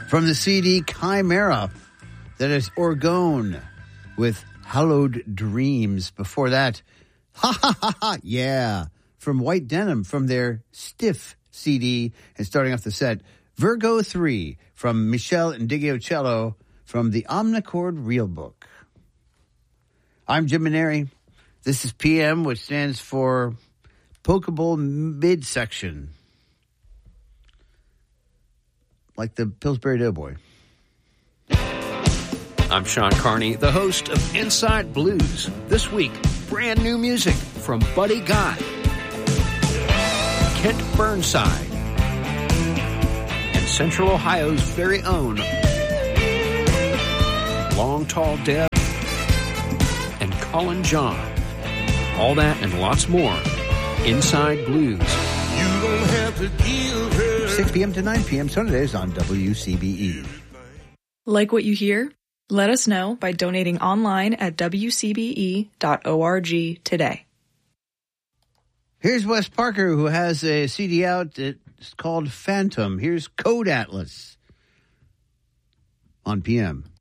From the CD Chimera, that is Orgone with Hallowed Dreams. Before that, Ha Ha Ha Ha, yeah, from White Denim from their Stiff CD. And starting off the set, Virgo 3 from Michelle Indigiocello from the Omnichord Real Book. I'm Jim Maneri. This is PM, which stands for Pokeball Midsection. Like the Pillsbury Doughboy. I'm Sean Carney, the host of Inside Blues. This week, brand new music from Buddy Guy, Kent Burnside, and Central Ohio's very own Long Tall Deb and Colin John. All that and lots more. Inside Blues. You don't have to give her 6 p.m. to 9 p.m. Sundays on WCBE. Like what you hear? Let us know by donating online at wcbe.org today. Here's Wes Parker, who has a CD out. It's called Phantom. Here's Code Atlas on PM.